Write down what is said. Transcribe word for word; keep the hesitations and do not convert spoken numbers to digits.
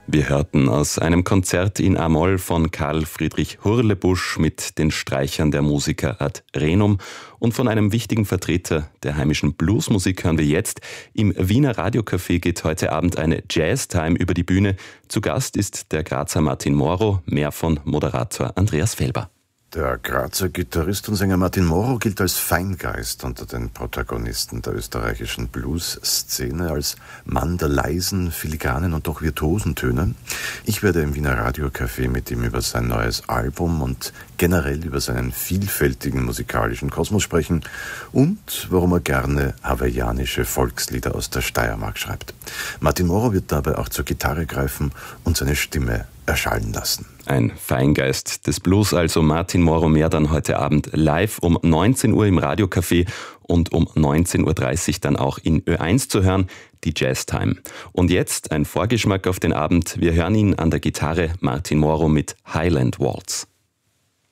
Wir hörten aus einem Konzert in A-Moll von Karl Friedrich Hurlebusch mit den Streichern der Musiker ad Renum und von einem wichtigen Vertreter der heimischen Bluesmusik hören wir jetzt. Im Wiener Radiocafé geht heute Abend eine Jazz-Time über die Bühne. Zu Gast ist der Grazer Martin Moro, mehr von Moderator Andreas Felber. Der Grazer Gitarrist und Sänger Martin Moro gilt als Feingeist unter den Protagonisten der österreichischen Blues-Szene, als Mann der leisen, filigranen und doch virtuosen Töne. Ich werde im Wiener Radiocafé mit ihm über sein neues Album und generell über seinen vielfältigen musikalischen Kosmos sprechen und warum er gerne hawaiianische Volkslieder aus der Steiermark schreibt. Martin Moro wird dabei auch zur Gitarre greifen und seine Stimme erschallen lassen. Ein Feingeist des Blues, also Martin Moro, mehr dann heute Abend live um neunzehn Uhr im Radiocafé und um neunzehn Uhr dreißig dann auch in Ö eins zu hören, die Jazz Time. Und jetzt ein Vorgeschmack auf den Abend. Wir hören ihn an der Gitarre, Martin Moro mit Highland Waltz.